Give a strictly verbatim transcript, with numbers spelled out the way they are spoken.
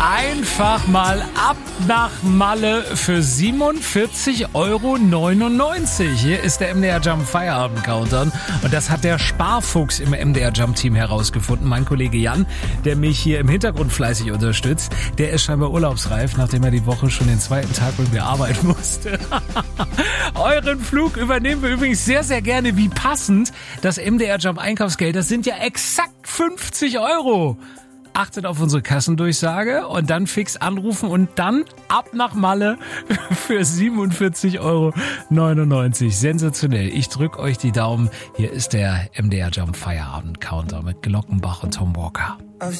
Einfach mal ab nach Malle für siebenundvierzig Euro neunundneunzig. Hier ist der M D R Jump Feierabend Countdown. Und das hat der Sparfuchs im M D R Jump Team herausgefunden. Mein Kollege Jan, der mich hier im Hintergrund fleißig unterstützt, der ist scheinbar urlaubsreif, nachdem er die Woche schon den zweiten Tag mit mir arbeiten musste. Euren Flug übernehmen wir übrigens sehr, sehr gerne. Wie passend. Das M D R Jump Einkaufsgeld, das sind ja exakt fünfzig Euro. Achtet auf unsere Kassendurchsage und dann fix anrufen und dann ab nach Malle für siebenundvierzig Euro neunundneunzig. Sensationell. Ich drück euch die Daumen. Hier ist der M D R Jump Feierabend Counter mit Glockenbach und Tom Walker. I've